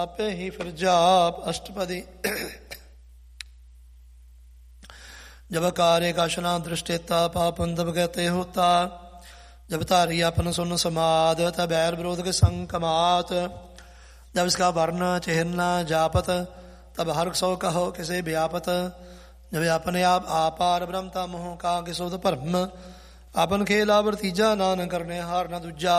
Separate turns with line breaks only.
ਆਪੇ ਹੀ ਫਿਰ ਜਾਪ ਅਸ਼ਟਪਦੀ। जब कार्य का शना दृष्टेता पापंदव कहते होता। जब तारी अपन सुन समाद तब बैर विरोध के संकमात। जब इसका वर्ण चिन्ह जापत तब हर सौ कहो किसे व्यापत। जब अपने आप आपार ब्रह्मता मोह का किसोद परम। अपन खेला वर्तीजा नान करने हार न दूजा।